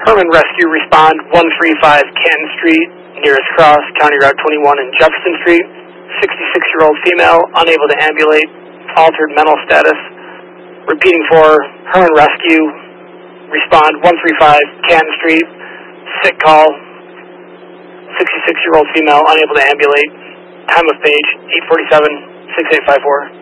Herman Rescue, respond 135 Canton Street, nearest cross, County Route 21 and Jefferson Street. 66-year-old female, unable to ambulate, altered mental status. Repeating for Herman Rescue, respond 135 Canton Street, sick call, 66-year-old female, unable to ambulate. Time of page 8:47, 6854.